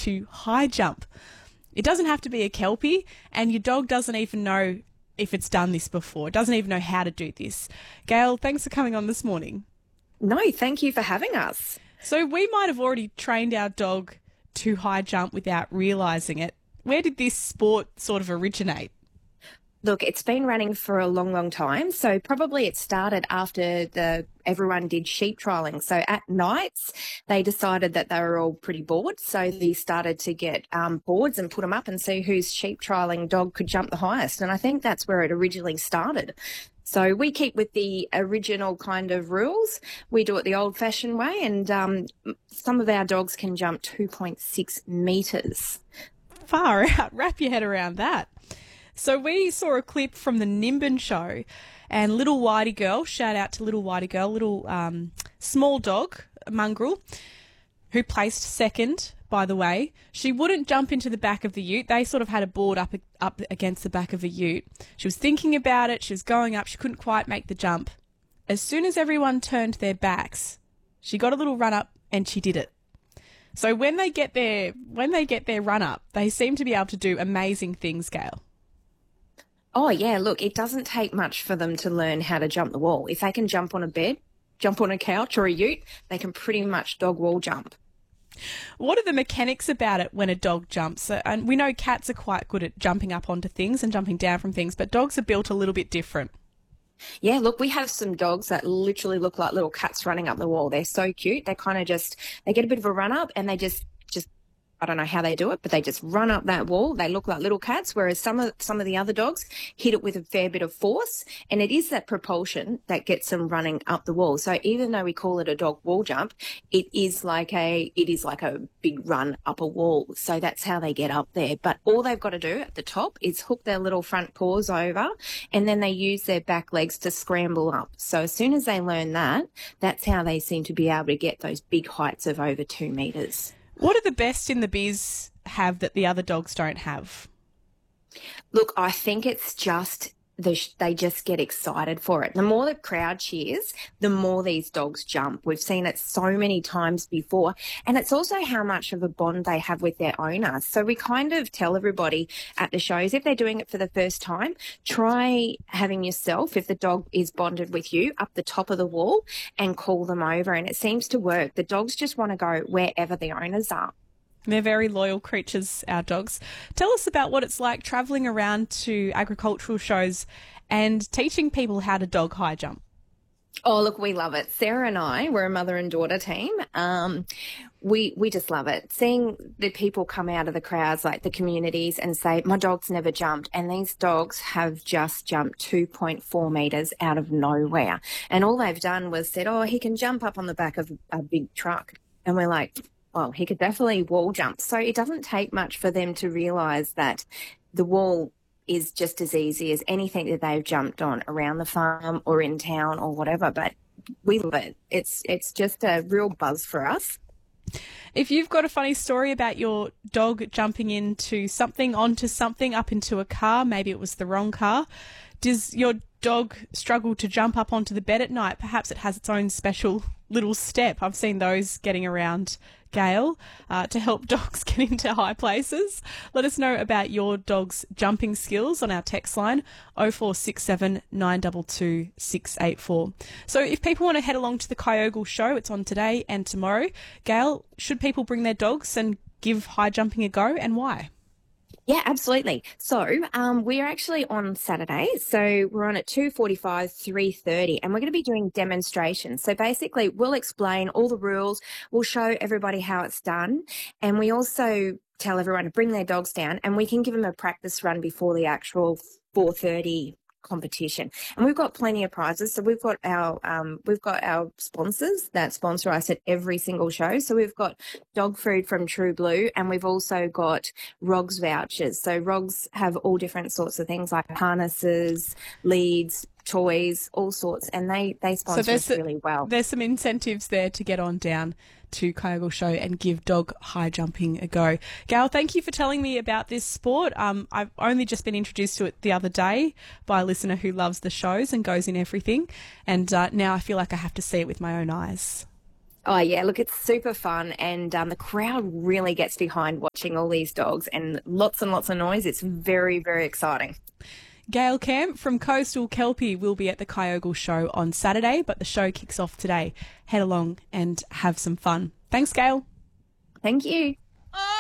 to high jump. It doesn't have to be a Kelpie, and your dog doesn't even know if it's done this before. It doesn't even know how to do this. Gail, thanks for coming on this morning. No, thank you for having us. So we might have already trained our dog to high jump without realising it. Where did this sport sort of originate? Look, it's been running for a long, long time. So probably it started after everyone did sheep trialling. So at nights, they decided that they were all pretty bored. So they started to get boards and put them up and see whose sheep trialling dog could jump the highest. And I think that's where it originally started. So we keep with the original kind of rules. We do it the old-fashioned way, and some of our dogs can jump 2.6 metres. Far out. Wrap your head around that. So we saw a clip from the Nimbin show, and little Whitey Girl, shout out to little Whitey Girl, little small dog, a mongrel, who placed second, by the way. She wouldn't jump into the back of the ute. They sort of had a board up against the back of a ute. She was thinking about it. She was going up. She couldn't quite make the jump. As soon as everyone turned their backs, she got a little run up and she did it. So when they get their run up, they seem to be able to do amazing things, Gail. Oh, yeah, look, it doesn't take much for them to learn how to jump the wall. If they can jump on a bed, jump on a couch or a ute, they can pretty much dog wall jump. What are the mechanics about it when a dog jumps? And we know cats are quite good at jumping up onto things and jumping down from things, but dogs are built a little bit different. Yeah, look, we have some dogs that literally look like little cats running up the wall. They're so cute. They kind of they get a bit of a run up and they just I don't know how they do it, but they just run up that wall. They look like little cats, whereas some of the other dogs hit it with a fair bit of force, and it is that propulsion that gets them running up the wall. So even though we call it a dog wall jump, it is like a big run up a wall. So that's how they get up there. But all they've got to do at the top is hook their little front paws over, and then they use their back legs to scramble up. So as soon as they learn that, that's how they seem to be able to get those big heights of over 2 metres. What do the best in the biz have that the other dogs don't have? Look, I think it's just they just get excited for it. The more the crowd cheers, the more these dogs jump. We've seen it so many times before. And it's also how much of a bond they have with their owner. So we kind of tell everybody at the shows, if they're doing it for the first time, try having yourself, if the dog is bonded with you, up the top of the wall and call them over. And it seems to work. The dogs just want to go wherever the owners are. They're very loyal creatures, our dogs. Tell us about what it's like travelling around to agricultural shows and teaching people how to dog high jump. Oh, look, we love it. Sarah and I, we're a mother and daughter team. We just love it. Seeing the people come out of the crowds, like the communities, and say, my dog's never jumped. And these dogs have just jumped 2.4 metres out of nowhere. And all they've done was said, oh, he can jump up on the back of a big truck. And we're like, well, he could definitely wall jump. So it doesn't take much for them to realise that the wall is just as easy as anything that they've jumped on around the farm or in town or whatever. But we love it. It's just a real buzz for us. If you've got a funny story about your dog jumping onto something, up into a car, maybe it was the wrong car, does your dog struggle to jump up onto the bed at night? Perhaps it has its own special little step. I've seen those getting around, Gail, to help dogs get into high places. Let us know about your dog's jumping skills on our text line 0467 922 684. So if people want to head along to the Kyogle show, it's on today and tomorrow. Gail, should people bring their dogs and give high jumping a go, and why? Yeah, absolutely. So we're actually on Saturday. So we're on at 2:45, 3:30, and we're going to be doing demonstrations. So basically we'll explain all the rules. We'll show everybody how it's done. And we also tell everyone to bring their dogs down, and we can give them a practice run before the actual 4:30 competition. And we've got plenty of prizes. So we've got our sponsors that sponsor us at every single show. So we've got dog food from True Blue, and we've also got ROGS vouchers. So ROGS have all different sorts of things like harnesses, leads, toys, all sorts, and they sponsor us really well. There's some incentives there to get on down to Kyogle Show and give dog high jumping a go. Gail, thank you for telling me about this sport. I've only just been introduced to it the other day by a listener who loves the shows and goes in everything, and now I feel like I have to see it with my own eyes. Oh, yeah, look, it's super fun, and the crowd really gets behind watching all these dogs and lots of noise. It's very, very exciting. Gail Camp from Coastal Kelpie will be at the Kyogle show on Saturday, but the show kicks off today. Head along and have some fun. Thanks, Gail. Thank you.